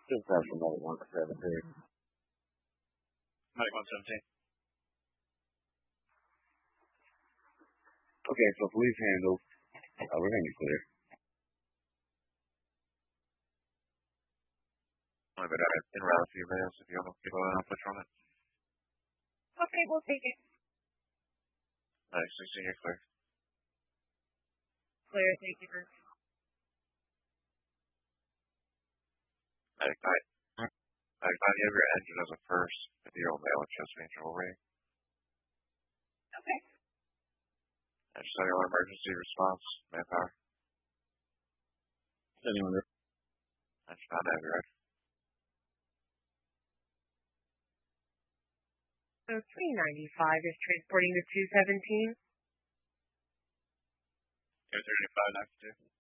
Just have some other 117. Medic 117. Okay, so police handled. We're going to be clear. Only been in route a few minutes if you want to keep an push on it. Okay, we'll take it. Nice, so you're clear. Clear, thank you, Bruce. Medic 9. Medic 9, you have your engine as a first if you don't mail a chest control rate. Okay. And cellular emergency response, manpower. Anyone there? That's not heavy, right? So 395 is transporting to 217. You're 35 next to.